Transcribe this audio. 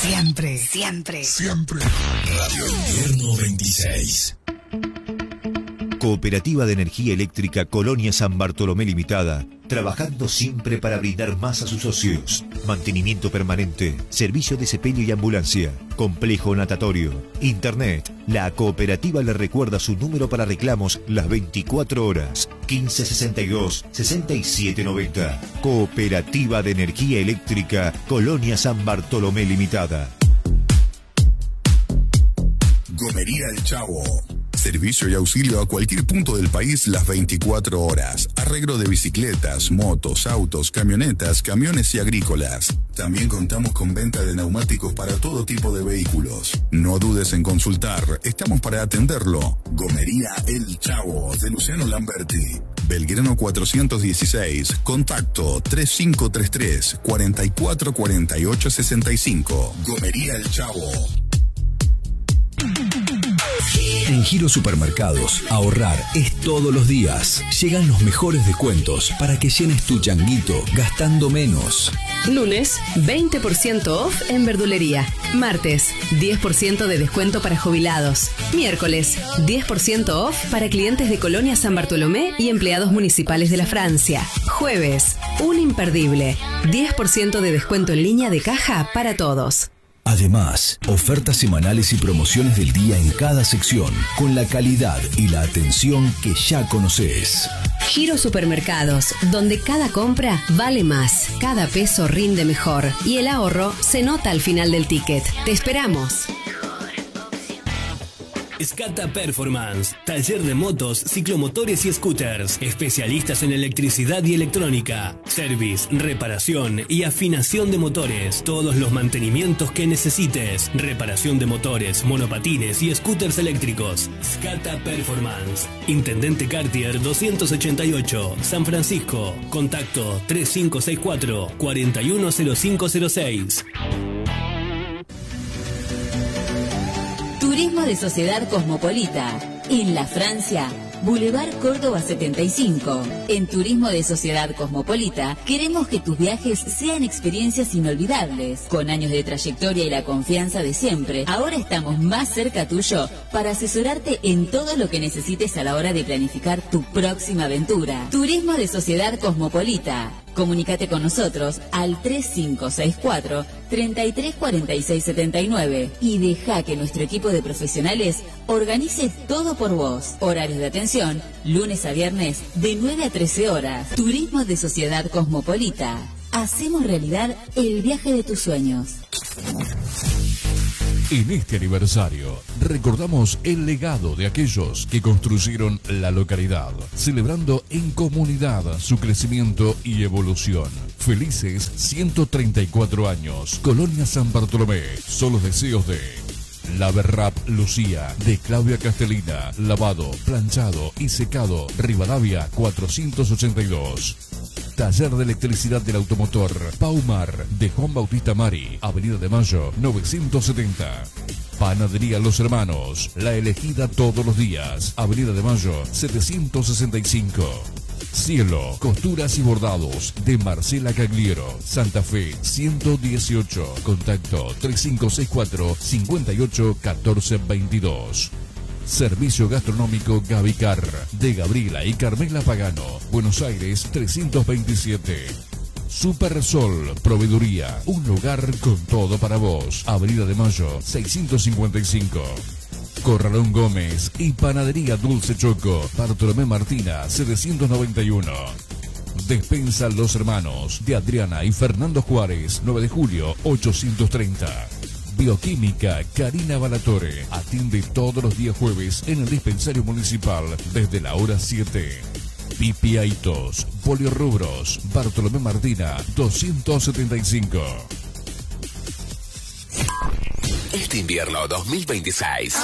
Siempre, siempre. Siempre. Radio Invierno 26. Cooperativa de Energía Eléctrica Colonia San Bartolomé Limitada, trabajando siempre para brindar más a sus socios. Mantenimiento permanente, servicio de sepelio y ambulancia, complejo natatorio, internet. La cooperativa le recuerda su número para reclamos las 24 horas, 1562-6790. Cooperativa de Energía Eléctrica Colonia San Bartolomé Limitada. Gomería El Chavo. Servicio y auxilio a cualquier punto del país las 24 horas. Arreglo de bicicletas, motos, autos, camionetas, camiones y agrícolas. También contamos con venta de neumáticos para todo tipo de vehículos. No dudes en consultar, estamos para atenderlo. Gomería El Chavo, de Luciano Lamberti. Belgrano 416, contacto 3533 444865. Gomería El Chavo. En Giro Supermercados, ahorrar es todos los días. Llegan los mejores descuentos para que llenes tu changuito gastando menos. Lunes, 20% off en verdulería. Martes, 10% de descuento para jubilados. Miércoles, 10% off para clientes de Colonia San Bartolomé y empleados municipales de la Francia. Jueves, un imperdible, 10% de descuento en línea de caja para todos. Además, ofertas semanales y promociones del día en cada sección, con la calidad y la atención que ya conoces. Giro Supermercados, donde cada compra vale más, cada peso rinde mejor y el ahorro se nota al final del ticket. Te esperamos. Scata Performance, taller de motos, ciclomotores y scooters, especialistas en electricidad y electrónica, service, reparación y afinación de motores, todos los mantenimientos que necesites, reparación de motores, monopatines y scooters eléctricos. Scata Performance, Intendente Cartier 288, San Francisco, contacto 3564 410506. Turismo de Sociedad Cosmopolita, en la Francia, Boulevard Córdoba 75. En Turismo de Sociedad Cosmopolita, queremos que tus viajes sean experiencias inolvidables. Con años de trayectoria y la confianza de siempre, ahora estamos más cerca tuyo para asesorarte en todo lo que necesites a la hora de planificar tu próxima aventura. Turismo de Sociedad Cosmopolita. Comunícate con nosotros al 3564-334679 y deja que nuestro equipo de profesionales organice todo por vos. Horarios de atención, lunes a viernes de 9 a 13 horas. Turismo de Sociedad Cosmopolita. Hacemos realidad el viaje de tus sueños. En este aniversario, recordamos el legado de aquellos que construyeron la localidad, celebrando en comunidad su crecimiento y evolución. Felices 134 años. Colonia San Bartolomé. Son los deseos de La Berrap Lucía, de Claudia Castellina. Lavado, planchado y secado. Rivadavia 482. Taller de Electricidad del Automotor Paumar, de Juan Bautista Mari, Avenida de Mayo 970. Panadería Los Hermanos, la elegida todos los días, Avenida de Mayo 765. Cielo, costuras y bordados, de Marcela Cagliero, Santa Fe 118. Contacto 3564 58 14 22. Servicio gastronómico Gavicar, de Gabriela y Carmela Pagano, Buenos Aires 327. Super Sol, proveeduría, un lugar con todo para vos, Avenida de Mayo 655. Corralón Gómez y Panadería Dulce Choco, Bartolomé Martina 791. Despensa Los Hermanos, de Adriana y Fernando Juárez, 9 de julio 830. Bioquímica Karina Balatore, atiende todos los días jueves en el dispensario municipal desde la hora 7. Pipiaitos, Poliorrubros, Bartolomé Martina 275. Este invierno 2026